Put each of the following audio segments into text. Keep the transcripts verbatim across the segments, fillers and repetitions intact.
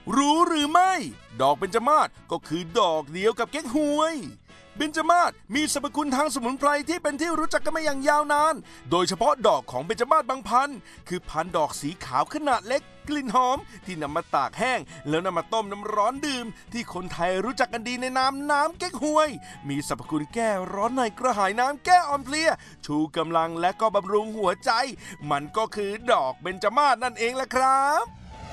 รู้หรือไม่ดอกเบญจมาศก็คือดอกเดียวกับเก๊กฮวยเบญจมาศมีสรรพคุณทางสมุนไพรที่เป็นที่รู้จักกันมาอย่างยาวนานโดยเฉพาะดอกของเบญจมาศบางพันธุ์คือพันธุ์ดอกสีขาวขนาดเล็กกลิ่นหอมที่นำมาตากแห้งแล้วนำมาต้มน้ำร้อนดื่มที่คนไทยรู้จักกันดีในนามน้ำเก๊กฮวยมีสรรพคุณแก้ร้อนในกระหายน้ำแก้อ่อนเพลียชูกำลังและก็บำรุงหัวใจมันก็คือดอกเบญจมาศนั่นเองแหละครับ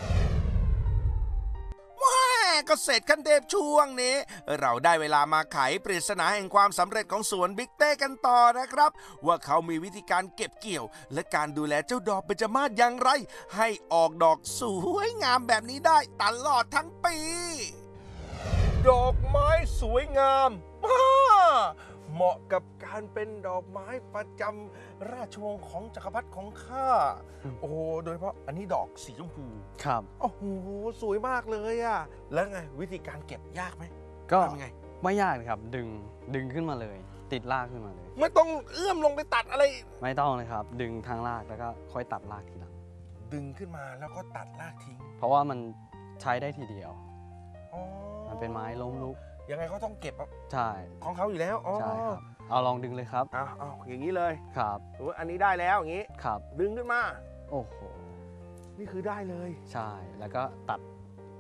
ก็เสร็จขั้นเทพช่วงนี้เราได้เวลามาไขปริศนาแห่งความสำเร็จของสวนบิ๊กเต้กันต่อนะครับว่าเขามีวิธีการเก็บเกี่ยวและการดูแลเจ้าดอกเบญจมาศอย่างไรให้ออกดอกสวยงามแบบนี้ได้ตลอดทั้งปีดอกไม้สวยงามเหมาะกับการเป็นดอกไม้ประจำราชวงศ์ของจักรพรรดิของข้าโอ้โหโดยเฉพาะอันนี้ดอกสีชมพูครับโอ้โหสวยมากเลยอะแล้วไงวิธีการเก็บยากไหมก็ทำไงไม่ยากครับดึงดึงขึ้นมาเลยติดรากขึ้นมาเลยไม่ต้องเอื้อมลงไปตัดอะไรไม่ต้องเลยครับดึงทางรากแล้วก็ค่อยตัดรากทีหลังดึงขึ้นมาแล้วก็ตัดรากทิ้งเพราะว่ามันใช้ได้ทีเดียวอ๋อมันเป็นไม้ล้มลุกยังไงเขาต้องเก็บใช่ของเขาอยู่แล้วใช่ครับเอาลองดึงเลยครับเอาเอาอย่างนี้เลยครับอันนี้ได้แล้วอย่างนี้ครับดึงขึ้นมาโอ้โหนี่คือได้เลยใช่แล้วก็ตัด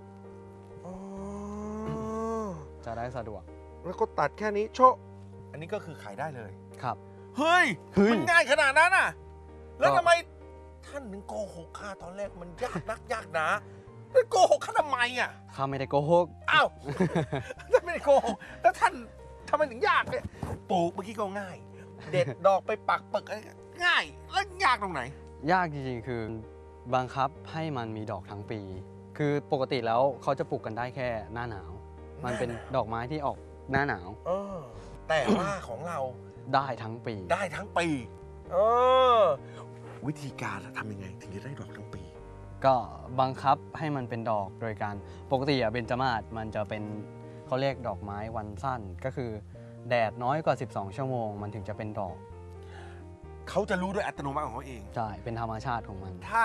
จะได้สะดวกแล้วก็ตัดแค่นี้โชะอันนี้ก็คือขายได้เลยครับเฮ้ยมันง่ายขนาดนั้นอ่ะแล้วทำไมท่านถึงโกหกข้าตอนแรกมันยากนักยากหนาโกหกข้าทำไมอ่ะข้าไม่ได้โกหกอ้าวท่านไม่ได้โกหกแล้วท่านทำไมถึงยากเนี่ยปลูกเมื่อกี้ก็ง่ายเด็ดดอกไปปักปึกง่ายแล้วยากตรงไหนยากจริงๆคือบังคับให้มันมีดอกทั้งปีคือปกติแล้วเขาจะปลูกกันได้แค่หน้าหนาวมันเป็นดอกไม้ที่ออกหน้าหนาวเออแต่ว่าของเราได้ทั้งปีได้ทั้งปีเออวิธีการทำยังไงถึงจะได้ดอกทั้งปีก็บังคับให้มันเป็นดอกโดยการปกติอะเบญจมาศมันจะเป็นเขาเรียกดอกไม้วันสั้นก็คือแดดน้อยกว่าสิบสองชั่วโมงมันถึงจะเป็นดอกเขาจะรู้ด้วยอัตโนมัติของเขาเองใช่เป็นธรรมชาติของมันถ้า